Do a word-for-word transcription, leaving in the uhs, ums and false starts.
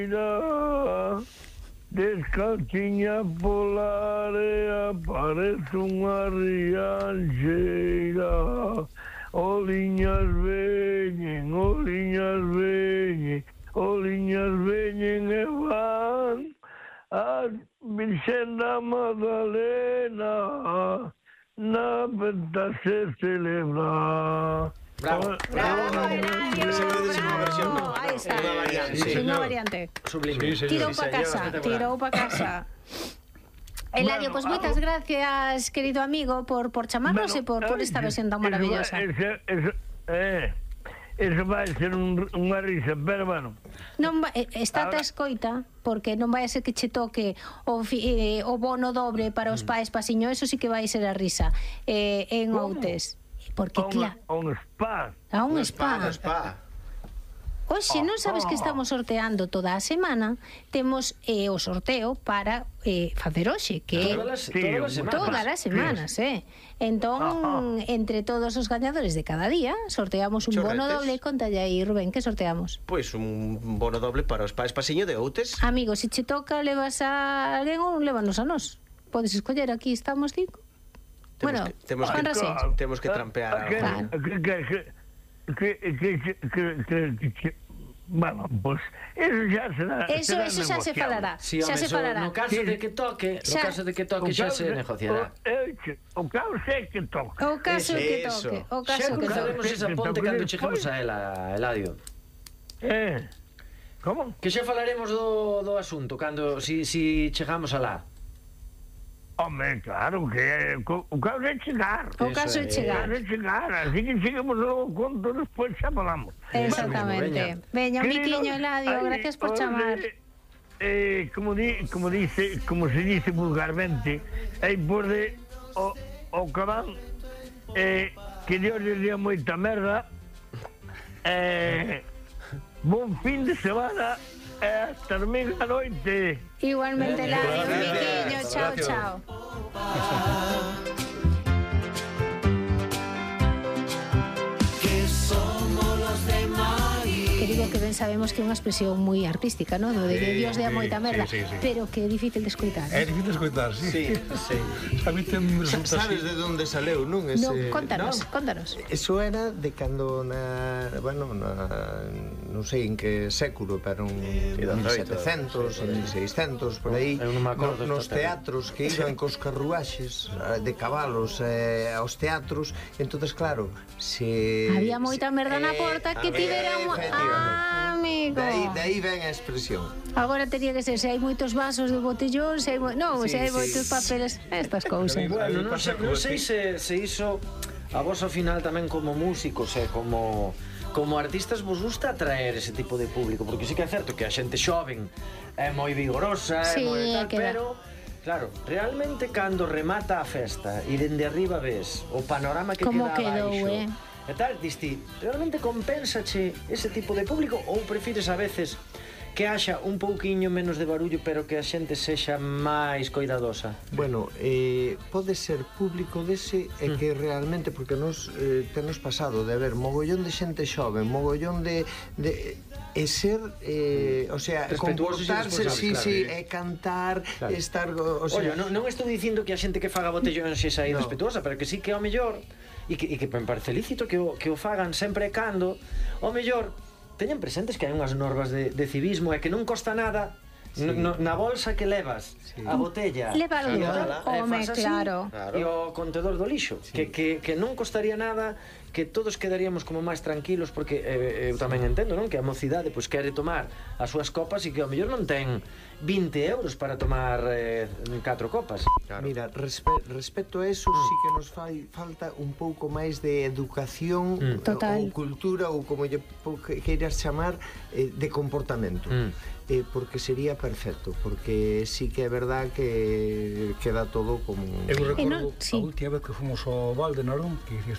Descalciña pola area, parece unha rianxeira. Oliñas veñen, oliñas veñen, oliñas veñen e van a Virxen da Magdalena, na venta se celebra. Bravo, bravo, bravo. Ahí está, unha variante. Sublime. Tirou pa casa, tirou pa casa. Eladio, pois moitas gracias, querido amigo, por por chamarnos e por por esta versión tan maravillosa. Eso, eso, eh, eso vai ser un, unha risa, pero bueno. Non va, estate a escoita, porque non vai a ser que che toque o, fi, eh, o bono dobre para os pais pasiño, eso sí que vai ser a risa. Eh, en Outes. Porque, claro... A un spa. A un spa. Un spa. Oxe, non sabes que estamos sorteando toda a semana. Temos eh, o sorteo para eh, facer hoxe, que todas as, todas as semanas. Todas as semanas, eh. Entón, entre todos os gañadores de cada día, sorteamos un bono doble. Contalle aí, Rubén, que sorteamos? Pois un bono doble para os pais pasiño de Outes. Amigo, se che toca, levas a alguén ou lévanos a nós. Podes escoller, aquí estamos cinco. Bueno, temos que, Juan Rasés. temos que trampear. Claro. Que, que, que, que, que, que, que, bueno, pues eso xa será. Eso, será eso xa se falará. Sí, xa hombre, se falará. No caso de que toque, no caso de que toque xa se negociará. O caso é que toque. O caso Eso, que eso. toque, o caso Xa que cruzaremos toque. esa ponte cando chegamos a ela, Eladio. Eh, como? Que xa falaremos do, do asunto cando si, si chegamos alá. Hombre, claro, que o caso é chegar. O caso é chegar. O caso é chegar, así que chegamos logo conto, despois xa falamos. Exactamente. Veña, un biquiño, Eladio, gracias por chamar. Eh, como, di, como dice, como se dice vulgarmente, aí por de o, o cabán, eh, que Dios le día moita merda, eh, bon fin de semana, e hasta domingo a noite. Igualmente, Eladio, un biquiño, chao, chao. Que digo que ben sabemos que é unha expresión moi artística, non? De que Dios dea moita merda, pero que é difícil de escoitar. É difícil de escoitar, sí. Sí, sí. A mí ten resulta así. Sabes de onde saleu, non? Ese, No, contanos, contanos. Eso era de cando na, bueno, na, non sei en que século, pero un mil setecentos, mil seiscentos, por aí, no, nos teatros que iban cos carruaxes de cabalos eh, aos teatros, entonces claro, se había moita merda na porta que tiveramos. Ah, amigo. De aí, de aí ven a expresión. Agora tería que ser, se hai moitos vasos de botellón, se hai, mo... non, Sí, se hai sí. moitos papeles, estas cousas. Bueno, non sei, non sei se, se iso a vos ao final tamén como músicos e como como artistas vos gusta atraer ese tipo de público, porque sí que é certo que a xente xoven é moi vigorosa, Sí, é moi tal, queda. pero claro, realmente cando remata a festa e dende arriba ves o panorama que Como queda quedou, abaixo, eh? e tal, disti, realmente compensache ese tipo de público ou prefires a veces que haxa un pouquiño menos de barullo pero que a xente sexa máis coidadosa? Bueno, eh, pode ser público dese e que realmente, porque nos eh, tenos pasado de haber mogollón de xente xoven, mogollón de, de e ser, eh, o sea, respetuosos e comportarse, sí, responsables, sí, claro. e cantar, Claro. estar, o sea, Oye, non, non estou dicindo que a xente que faga botellón sexa No. irrespetuosa, pero que sí que ao mellor e que, e que me parece lícito que o, que o fagan sempre e cando ao mellor teñan presentes que hai unhas normas de, de civismo e que non costa nada. Sí. No, na bolsa que levas sí. a botella Levalo, e o- home, e fas así, claro. e o contedor do lixo, sí. que, que, que non costaría nada, que todos quedaríamos como máis tranquilos, porque eh, eu tamén entendo, non? Que a mocidade pois quere tomar as súas copas e que ao mellor non ten vinte euros para tomar eh, catro copas. Claro. Mira, respe respecto a eso mm. sí que nos fai falta un pouco máis de educación mm. Total. ou cultura ou como lle queiras chamar eh, de comportamento. Mm. Eh, porque sería perfecto, porque sí que é verdad que queda todo como... Eu recordo non- sí. a última vez que fomos ao Val de Narón, que dicías